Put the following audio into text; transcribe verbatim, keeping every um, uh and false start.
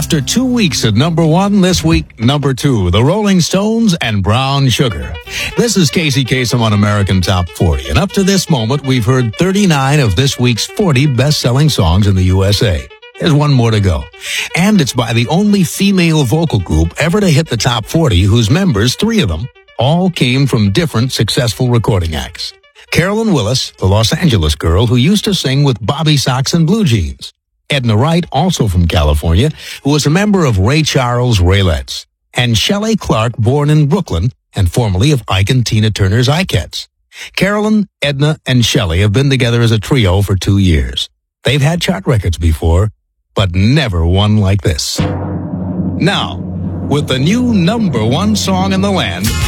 After two weeks at number one, this week, number two, the Rolling Stones and Brown Sugar. This is Casey Kasem on American Top forty, and up to this moment, we've heard thirty-nine of this week's forty best-selling songs in the U S A. There's one more to go. And it's by the only female vocal group ever to hit the top forty, whose members, three of them, all came from different successful recording acts. Carolyn Willis, the Los Angeles girl who used to sing with Bobby Sox and Blue Jeans. Edna Wright, also from California, who was a member of Ray Charles' Raylettes. And Shelley Clark, born in Brooklyn, and formerly of Ike and Tina Turner's Ikeettes. Carolyn, Edna, and Shelley have been together as a trio for two years. They've had chart records before, but never one like this. Now, with the new number one song in the land,